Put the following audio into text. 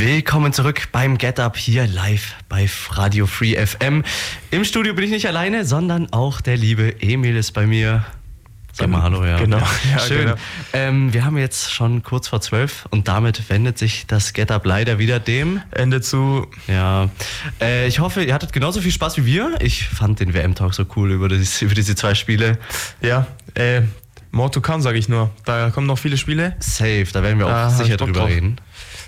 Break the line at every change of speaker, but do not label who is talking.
Willkommen zurück beim Get Up hier live bei Radio Free FM. Im Studio bin ich nicht alleine, sondern auch der liebe Emil ist bei mir. Sag mal hallo, ja.
Genau. Ja,
schön.
Genau.
Wir haben jetzt schon kurz vor 12 und damit wendet sich das Get Up leider wieder dem
Ende zu.
Ja. Ich hoffe, ihr hattet genauso viel Spaß wie wir. Ich fand den WM-Talk so cool über diese 2 Spiele.
Ja, more to come, sage ich nur. Da kommen noch viele Spiele.
Safe, da werden wir auch sicher drüber reden.